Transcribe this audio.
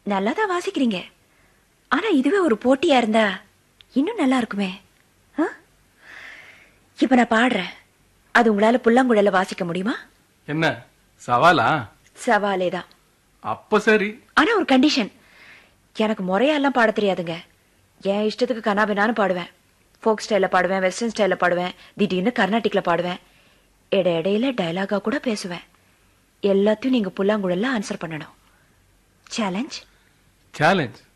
நல்லாதான் வாசிக்கிறீங்க. ஆனா இதுவே ஒரு போட்டியா இருந்தா இன்னும் நல்லா இருக்குமே. இப்ப நான் பாடுறேன், அது உங்களால புல்லாங்குழல வாசிக்க முடியுமா? என்ன சவாலா? சவாலேதான். அப்ப சரி. ஆனா ஒரு கண்டிஷன், எனக்கு முறையெல்லாம் பாட தெரியாதுங்க. என் இஷ்டத்துக்கு கனாபினான்னு பாடுவேன். ஃபோக் ஸ்டைல பாடுவேன், வெஸ்டர்ன் ஸ்டைல பாடுவேன், திடீர்னு கர்நாடிக்ல பாடுவேன். இடையில டயலாகா கூட பேசுவேன். எல்லாத்தையும் நீங்க புல்லாங்குழல்ல ஆன்சர் பண்ணணும். சேலஞ்ச்? சேலஞ்ச்